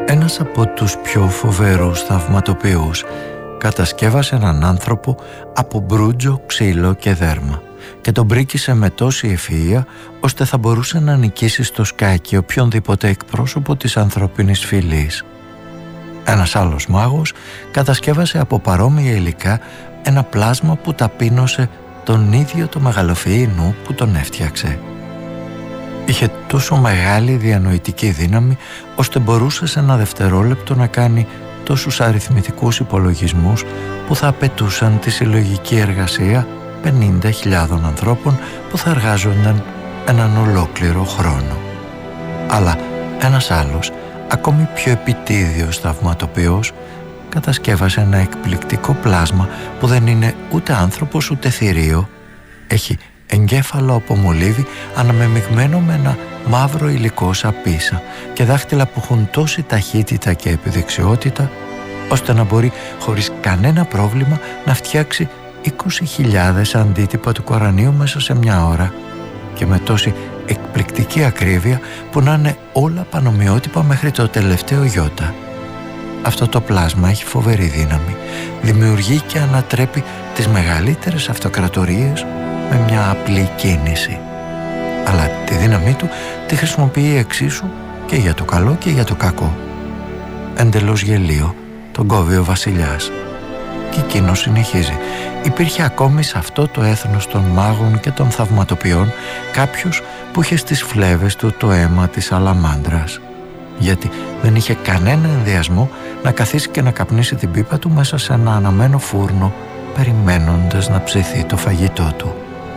Ένας από τους πιο φοβερούς θαυματοποιούς κατασκεύασε έναν άνθρωπο από μπρούτζο, ξύλο και δέρμα και τον πρίκησε με τόση ευφυΐα ώστε θα μπορούσε να νικήσει στο σκάκι οποιονδήποτε εκπρόσωπο της ανθρώπινης φυλής. Ένας άλλος μάγος κατασκεύασε από παρόμοια υλικά ένα πλάσμα που ταπείνωσε τον ίδιο το μεγαλοφυή νου που τον έφτιαξε. Είχε τόσο μεγάλη διανοητική δύναμη ώστε μπορούσε σε ένα δευτερόλεπτο να κάνει τόσους αριθμητικούς υπολογισμούς που θα απαιτούσαν τη συλλογική εργασία 50.000 ανθρώπων που θα εργάζονταν έναν ολόκληρο χρόνο. Αλλά ένας άλλος, ακόμη πιο επιτίδιος θαυματοποιός, κατασκεύασε ένα εκπληκτικό πλάσμα που δεν είναι ούτε άνθρωπος ούτε θηρίο. Έχει εγκέφαλο από μολύβι αναμεμειγμένο με ένα μαύρο υλικό σαπίσα και δάχτυλα που έχουν τόση ταχύτητα και επιδεξιότητα ώστε να μπορεί χωρίς κανένα πρόβλημα να φτιάξει 20.000 αντίτυπα του Κορανίου μέσα σε μια ώρα και με τόση εκπληκτική ακρίβεια που να είναι όλα πανομοιότυπα μέχρι το τελευταίο γιώτα. Αυτό το πλάσμα έχει φοβερή δύναμη, δημιουργεί και ανατρέπει τις μεγαλύτερες αυτοκρατορίες με μια απλή κίνηση. Αλλά τη δύναμή του τη χρησιμοποιεί εξίσου και για το καλό και για το κακό. Εντελώς γελίο τον κόβει ο βασιλιάς. Και εκείνος συνεχίζει. Υπήρχε ακόμη σε αυτό το έθνος των μάγων και των θαυματοποιών κάποιος που είχε στις φλέβες του το αίμα της αλαμάντρας, γιατί δεν είχε κανένα ενδιασμό να καθίσει και να καπνίσει την πίπα του μέσα σε ένα αναμένο φούρνο περιμένοντας να ψηθεί το φαγητό του.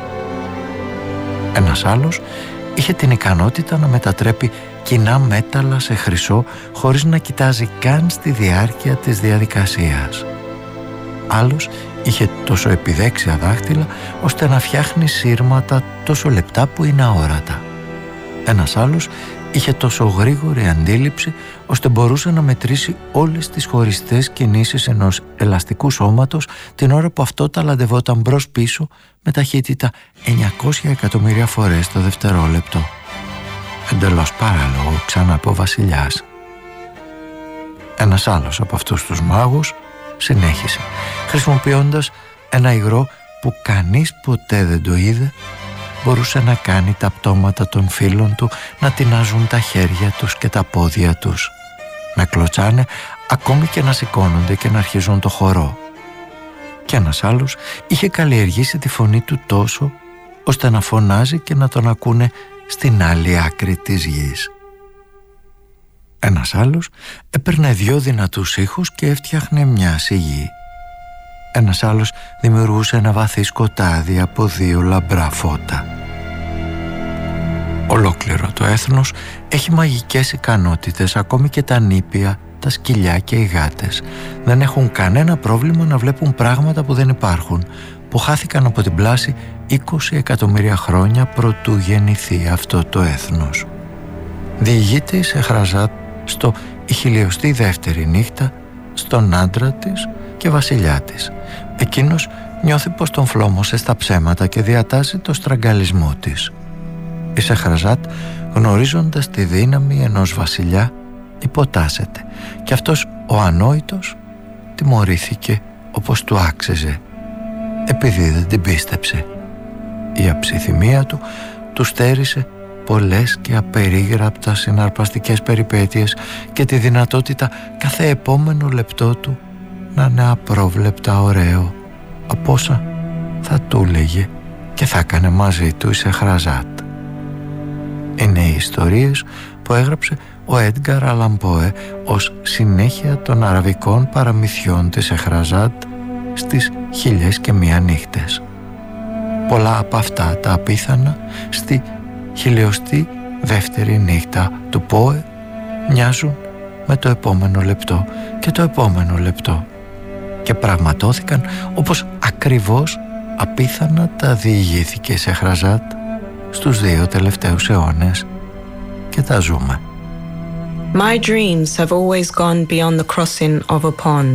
Ένας άλλος είχε την ικανότητα να μετατρέπει κοινά μέταλλα σε χρυσό χωρίς να κοιτάζει καν στη διάρκεια της διαδικασίας. Άλλος είχε τόσο επιδέξια δάχτυλα ώστε να φτιάχνει σύρματα τόσο λεπτά που είναι αόρατα. Ένας άλλος είχε τόσο γρήγορη αντίληψη ώστε μπορούσε να μετρήσει όλες τις χωριστές κινήσεις ενός ελαστικού σώματος την ώρα που αυτό ταλαντευόταν μπρος πίσω με ταχύτητα 900 εκατομμύρια φορές το δευτερόλεπτο. Εντελώς παράλογο, ξανά από ο βασιλιάς. Ένας άλλος από αυτούς τους μάγους συνέχισε, χρησιμοποιώντας ένα υγρό που κανείς ποτέ δεν το είδε, μπορούσε να κάνει τα πτώματα των φίλων του να τεινάζουν τα χέρια τους και τα πόδια τους, να κλωτσάνε ακόμη και να σηκώνονται και να αρχίζουν το χορό. Και ένας άλλος είχε καλλιεργήσει τη φωνή του τόσο ώστε να φωνάζει και να τον ακούνε στην άλλη άκρη της γης. Ένας άλλος έπαιρνε 2 δυνατούς ήχους και έφτιαχνε μια σιγή. Ένας άλλος δημιουργούσε ένα βαθύ σκοτάδι από 2 λαμπρά φώτα. Ολόκληρο το έθνος έχει μαγικές ικανότητες, ακόμη και τα νήπια, τα σκυλιά και οι γάτες δεν έχουν κανένα πρόβλημα να βλέπουν πράγματα που δεν υπάρχουν, που χάθηκαν από την πλάση 20 εκατομμύρια χρόνια προτού γεννηθεί αυτό το έθνος. Διηγείται η Σεχραζάτ στο «Η 1002η νύχτα» στον άντρα της και βασιλιά της. Εκείνος νιώθει πως τον φλόμωσε στα ψέματα και διατάσσει το στραγγαλισμό της. Η Σεχραζάτ, γνωρίζοντας τη δύναμη ενός βασιλιά, υποτάσσεται και αυτός ο ανόητος τιμωρήθηκε όπως του άξιζε, επειδή δεν την πίστεψε. Η αψιθυμία του του στέρισε πολλές και απερίγραπτα συναρπαστικές περιπέτειες και τη δυνατότητα κάθε επόμενο λεπτό του να είναι απρόβλεπτα ωραίο από όσα θα του έλεγε και θα έκανε μαζί του η Σεχραζάτ. Είναι οι ιστορίες που έγραψε ο Έντγκαρ Αλαν Πόε ως συνέχεια των αραβικών παραμυθιών της Σεχραζάτ στις 1001 νύχτες. Πολλά από αυτά τα απίθανα στη 1002η νύχτα του Πόε μοιάζουν με το επόμενο λεπτό και το επόμενο λεπτό και πραγματώθηκαν όπως ακριβώς απίθανα τα διηγήθηκε η Σεχραζάτ στους 2 τελευταίους αιώνες και τα ζούμε. My dreams have always gone beyond the crossing of a pond.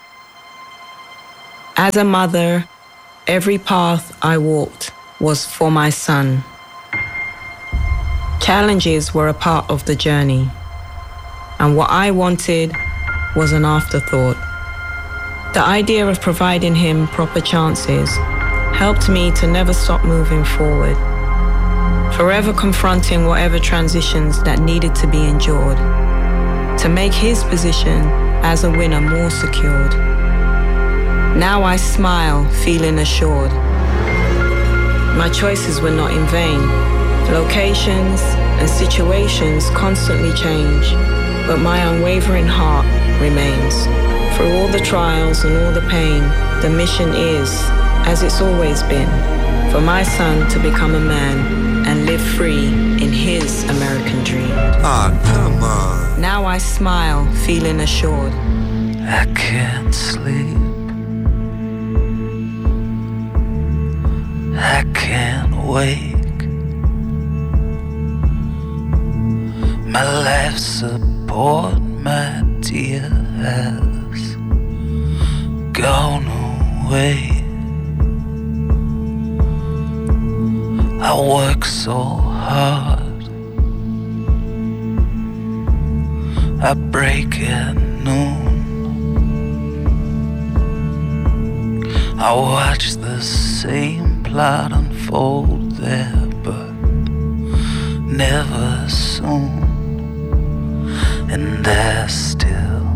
As a mother, every path I walked was for my son. Challenges were a part of the journey. and what I wanted was an afterthought. The idea of providing him proper chances helped me to never stop moving forward, forever confronting whatever transitions that needed to be endured, to make his position as a winner more secured. Now I smile, feeling assured. My choices were not in vain. Locations and situations constantly change, but my unwavering heart remains. Through all the trials and all the pain, the mission is, as it's always been, for my son to become a man and live free in his American dream. Come on. Now I smile, feeling assured. I can't sleep. I can't wake. My life support, my dear, has gone away. I work so hard, I break at noon. I watch the same plot unfold there, but never soon. And I